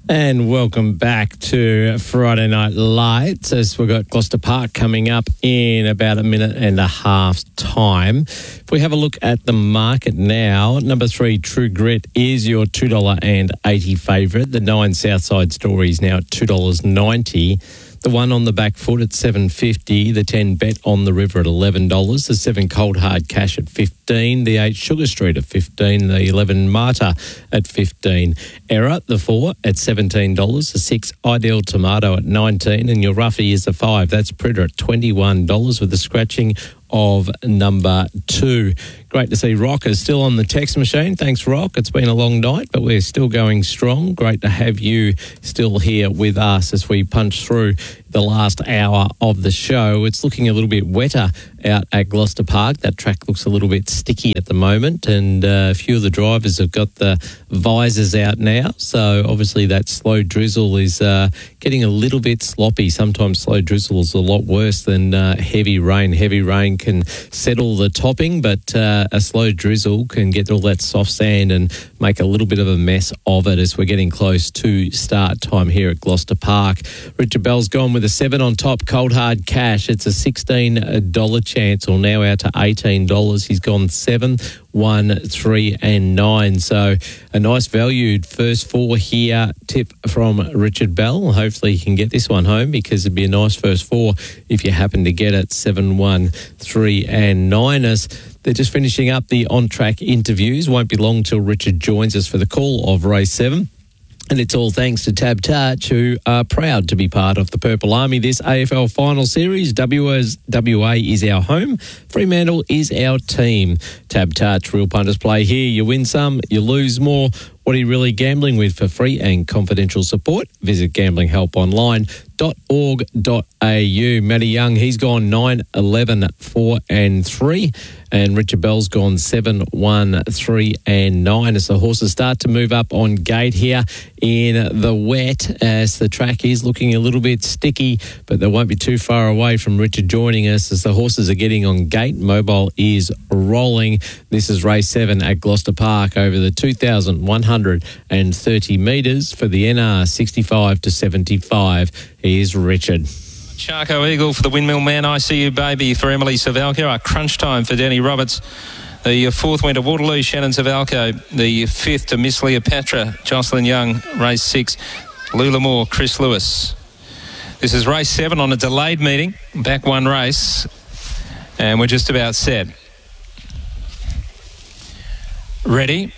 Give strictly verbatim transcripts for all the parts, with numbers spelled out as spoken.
And welcome back to Friday Night Lights, as we've got Gloucester Park coming up in about a minute and a half time. If we have a look at the market now, number three, True Grit, is your two dollars eighty favourite. The nine Southside Story is now at two dollars ninety. The one on the back foot at seven dollars fifty. The ten Bet on the River at eleven dollars. The seven Cold Hard Cash at fifteen dollars. The eight Sugar Street at fifteen dollars. The eleven Marta at fifteen dollars. Error, the four, at seventeen dollars. The six Ideal Tomato at nineteen dollars. And your roughie is the five. That's Predator at twenty-one dollars with the scratching of number two. Great to see Rock is still on the text machine. Thanks, Rock. It's been a long night, but we're still going strong. Great to have you still here with us as we punch through the last hour of the show. It's looking a little bit wetter out at Gloucester Park. That track looks a little bit sticky at the moment, and uh, a few of the drivers have got the visors out now. So obviously that slow drizzle is uh, getting a little bit sloppy. Sometimes slow drizzle is a lot worse than uh, heavy rain. Heavy rain can settle the topping, but uh, a slow drizzle can get all that soft sand and make a little bit of a mess of it as we're getting close to start time here at Gloucester Park. Richard Bell's gone with a seven on top, Cold Hard Cash. It's a sixteen dollars chance, or now out to eighteen dollars. He's gone seven, one, three and nine. So a nice valued first four here tip from Richard Bell. Hopefully you can get this one home, because it'd be a nice first four if you happen to get it. Seven, one, three and nine. As they're just finishing up the on-track interviews. Won't be long till Richard joins us for the call of race seven. And it's all thanks to Tab Touch, who are proud to be part of the Purple Army this A F L Final Series. W A is our home. Fremantle is our team. Tab Touch, real punters play here. You win some, you lose more. What are you really gambling with? For free and confidential support, visit gambling help online dot org dot a u. Matty Young, he's gone nine, eleven, four and three. And Richard Bell's gone seven, one, three and nine as the horses start to move up on gate here in the wet, as the track is looking a little bit sticky, but they won't be too far away from Richard joining us as the horses are getting on gate. Mobile is rolling. This is race seven at Gloucester Park over the two thousand one hundred thirty metres for the N R sixty-five to seventy-five. Here's Richard. Charco Eagle for the Windmill Man. I See You Baby for Emily Savalco. Our Crunch Time for Danny Roberts. The fourth went to Waterloo, Shannon Savalco. The fifth to Miss Cleopatra, Jocelyn Young. Race six, Lula Moore, Chris Lewis. This is race seven on a delayed meeting. Back one race. And we're just about set. Ready.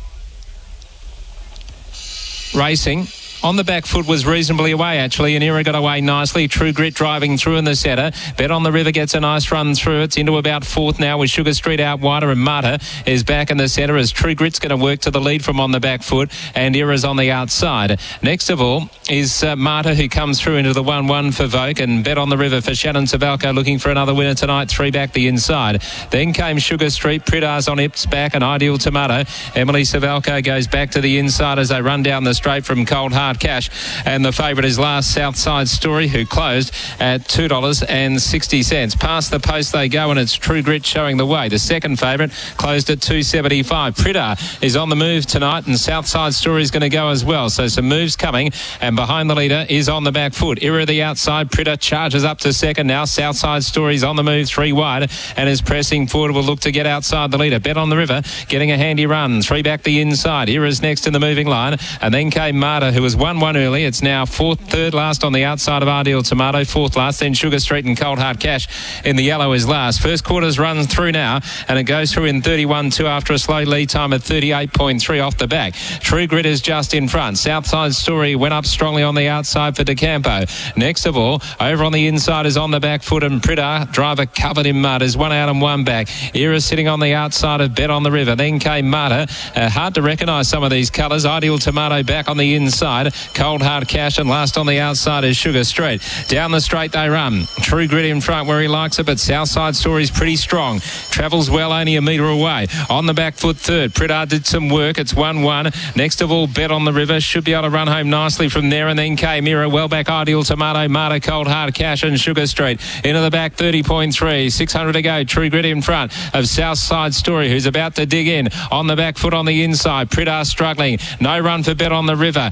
Racing. On the back foot was reasonably away, actually. And Era got away nicely. True Grit driving through in the centre. Bet on the River gets a nice run through. It's into about fourth now with Sugar Street out wider, and Marta is back in the centre as True Grit's going to work to the lead from on the back foot, and Era's on the outside. Next of all is uh, Marta, who comes through into the one one for Vogue, and Bet on the River for Shannon Savalco, looking for another winner tonight. Three back the inside. Then came Sugar Street. Pridar's on its back, and Ideal Tomato. Emily Savalco goes back to the inside as they run down the straight from Cold Hard Cash, and the favourite is Last Southside Story, who closed at two dollars sixty. Past the post they go, and it's True Grit showing the way. The second favourite closed at two seventy-five. Pridar is on the move tonight, and Southside Story is going to go as well. So some moves coming, and behind the leader is on the back foot. Era the outside. Pridar charges up to second now. Southside Story is on the move, three wide, and is pressing forward. Will look to get outside the leader. Bet on the River getting a handy run. Three back the inside. Era's next in the moving line, and then came Marta, who was one one early. It's now fourth, third last on the outside of Ideal Tomato, fourth last. Then Sugar Street and Cold Hard Cash in the yellow is last. First quarter's run through now, and it goes through in thirty-one two after a slow lead time at thirty-eight point three off the back. True Grit is just in front. Southside Story went up strongly on the outside for DeCampo. Next of all, over on the inside is on the back foot, and Pridar, driver covered in mud, is one out and one back. Era sitting on the outside of Bet on the River. Then came Marta. Uh, hard to recognise some of these colours. Ideal Tomato back on the inside. Cold Hard Cash, and last on the outside is Sugar Street. Down the straight they run. True Grit in front where he likes it, but Southside Story's pretty strong. Travels well, only a metre away. On the back foot third. Pridar did some work. It's one one. Next of all, Bet on the River. Should be able to run home nicely from there, and then came Era. Well back Ideal Tomato, Marta, Cold Hard Cash and Sugar Street. Into the back, thirty point three. six hundred to go. True Grit in front of Southside Story, who's about to dig in. On the back foot on the inside. Pridar struggling. No run for Bet on the River. Just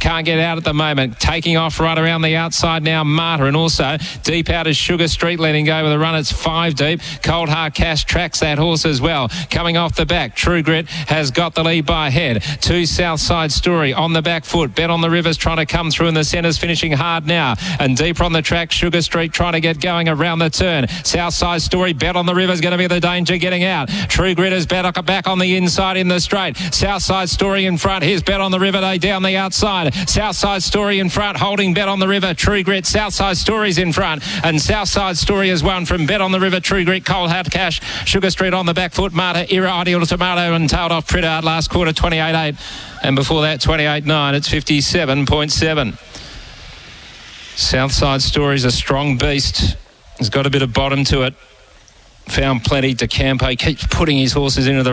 can't get out at the moment. Taking off right around the outside now, Marta, and also deep out is Sugar Street letting go with a run. It's five deep. Cold Hard Cash tracks that horse as well. Coming off the back, True Grit has got the lead by a head. Two Southside Story on the back foot. Bet on the Rivers trying to come through in the centres, finishing hard now. And deeper on the track, Sugar Street trying to get going around the turn. Southside Story, Bet on the Rivers going to be the danger getting out. True Grit is back on the inside in the straight. Southside Story in front. Here's Bet on the River, they down the outside. Southside Story in front, holding Bet on the River. True Grit, Southside Story's in front. And Southside Story has won from Bet on the River, True Grit, Cold Hard Cash, Sugar Street on the back foot, Marta, Era, Ideal Tomato, and tailed off Pritard last quarter, twenty-eight eight. And before that, twenty-eight nine. It's fifty-seven point seven. Southside Story's a strong beast. He's got a bit of bottom to it. Found plenty. De Campo keeps putting his horses into the